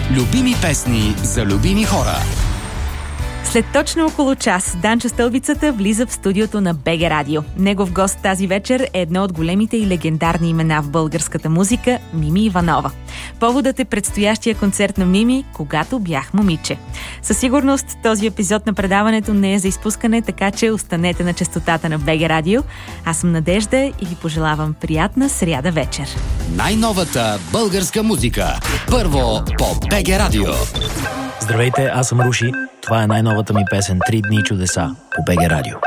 Любими песни за любими хора. След точно около час Данчо Стълбицата влиза в студиото на БГ Радио. Негов гост тази вечер е едно от големите и легендарни имена в българската музика – Мими Иванова. Поводът е предстоящия концерт на Мими "Когато бях момиче". Със сигурност този епизод на предаването не е за изпускане, така че останете на честотата на БГ Радио. Аз съм Надежда и ви пожелавам приятна сряда вечер. Най-новата българска музика. Първо по БГ Радио. Здравейте, аз съм Руши. Това е най-новата ми песен "Три дни чудеса" по БГ Радио.